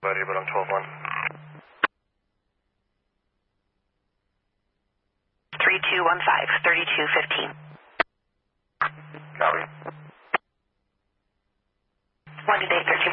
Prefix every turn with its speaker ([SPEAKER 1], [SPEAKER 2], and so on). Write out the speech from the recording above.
[SPEAKER 1] Buddy, but I'm 12-1.
[SPEAKER 2] 3215, 3215.
[SPEAKER 1] Copy.
[SPEAKER 2] 1 today, 13.